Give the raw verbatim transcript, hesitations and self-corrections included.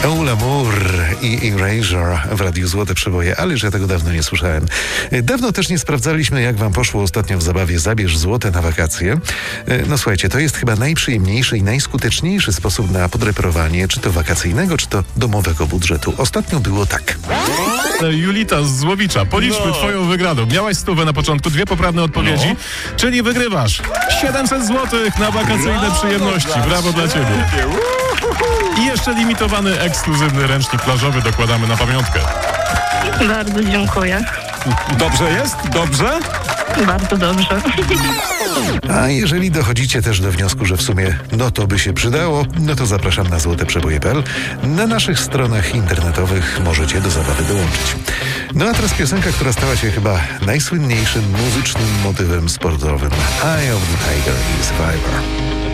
Au l'amour i Erasure w Radiu Złote Przeboje, ależ ja tego dawno nie słyszałem. Dawno też nie sprawdzaliśmy, jak wam poszło ostatnio w zabawie Zabierz Złote na wakacje. No słuchajcie, to jest chyba najprzyjemniejszy i najskuteczniejszy sposób na podreperowanie, czy to wakacyjnego, czy to domowego budżetu. Ostatnio było tak. Julita z Złowicza, policzmy no. twoją wygraną. Miałaś stówę na początku, dwie poprawne odpowiedzi, no. czyli wygrywasz siedemset złotych na wakacyjne Brawo przyjemności. Dla Brawo dla ciebie. I jeszcze limitowany, ekskluzywny ręcznik plażowy dokładamy na pamiątkę. Bardzo dziękuję. Dobrze jest? Dobrze? Bardzo dobrze. A jeżeli dochodzicie też do wniosku, że w sumie no to by się przydało, no to zapraszam na złoteprzeboje kropka pe el. Na naszych stronach internetowych możecie do zabawy dołączyć. No a teraz piosenka, która stała się chyba najsłynniejszym muzycznym motywem sportowym. Eye of the Tiger i Survivor.